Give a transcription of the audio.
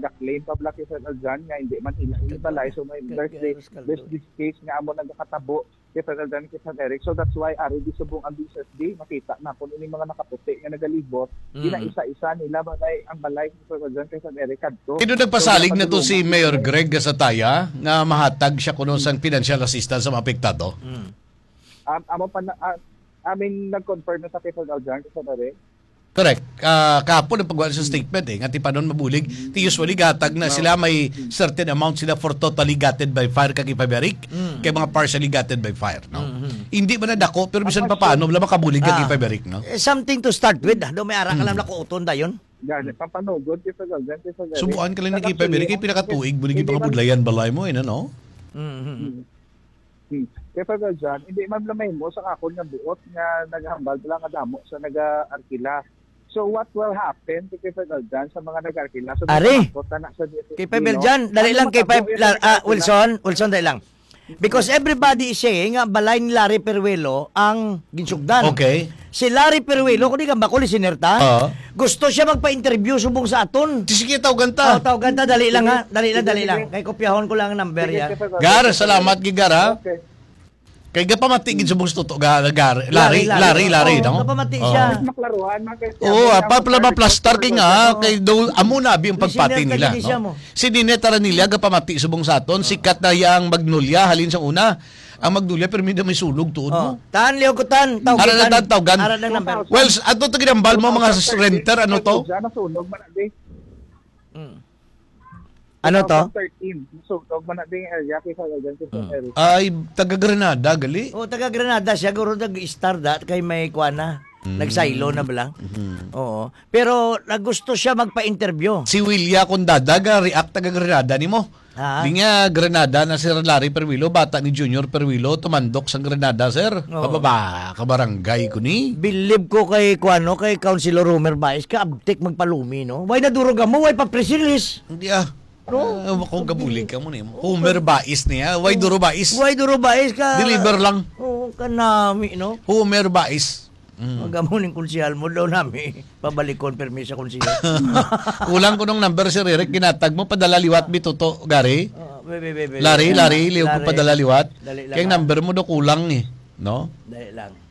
nag-claim pa Black Federal dyan nga hindi man balay. So there's this case nga amo nagkatabo kay Federal dyan kay San Eric. So that's why ari di subong ang business day makita na kung ini mga nakaputi nga nagalibot gina isa-isa nila balay ang balay kay Federal dyan kay San Eric kadto. Kino nagpasalig na to si Mayor Greg Gasataya nga mahatag siya kuno sang financial assistance sa mga apektado. Amo pa amin nag-confirm na sa Federal dyan kay San Eric. Correct. Kahapon ang pagwala sa statement nga tipanon mabulig. Ti usually gatag na sila may certain amount sila for totally gutted by fire kay Faberik kay mga partially gutted by fire, no. Hindi man nadako pero bisan pa paano wala makabulig kay Faberik, no. Something to start with. Do may ara ka lang nakuuton dayon. Gani papanugod kay Federal dyan kay Faberik. Subukan ka lang ni kay Faberik kay pinakatuig bulig yung pangabudlayan balay mo no. Kaya Federal dyan, hindi mamlamay mo sa kakon nga buot nga naghambal lang nga damo sa naga-arkila. So what will happen to kay Federal dyan sa mga nag-arkila? So, Ari, kay Federal dyan, dali lang kay Wilson, dali lang. Because everybody is saying nga balay ni Larry Peruelo ang ginsugdan. Okay. Si Larry Peruelo, kung di ka bakuli sinerta, gusto siya magpa-interview subong sa aton. Sige, tawagan ta. Tawagan ta, dali lang ha. Dali lang. Kay kopyahon ko lang ang number yan. Gar, salamat Gigara. Okay. Kay gapamatigid sa bus toto Larry, no? Gapamati siya. Maklaruhan man kay Plastar kay nga kay do amo na bi ang pagpati nila, no? Si Nineta nila gapamati subong saton, sikat na yang Magnolia halin sa una. Ang Magnolia pero may sulog tuod mo. Tan liog ko tan, tawgan. Ara ng number. Well, ato to ginambal mo mga renter ano to? Nasunog man di. Ano to? 13. Nasunog man di area kay Federal dyan kay Eric. Ay taga Granada gali. Taga Granada siya guro nag-star kay may kuana. Nagsaylo na ba lang? Oo. Pero nagusto siya magpa-interview. Si Willia Condada react taga Granada nimo. Di nga Granada na si Larry Peruelo, bata ni Junior Peruelo, tumandok sa Granada, sir. Pababa, kabarangay ko ni. Believe ko kay Councilor Romer Baez, ka abtik magpalumi, no? Why nadurog mo? Why pa press release? Hindi kung gabulig ka mo ni Homer Baez niya. Why duro Baez? Why duro Baez ka? Deliver lang. Kanami, no? Homer Baez. Magamunin konsihal mo daw namin. Pabalikon permisa konsihal. Kulang ko nung number si Ririk, kinatag mo, padala liwat bituto, Gary. Larry, liwag ko padala liwat. Kaya number mo do kulang no? Dali lang.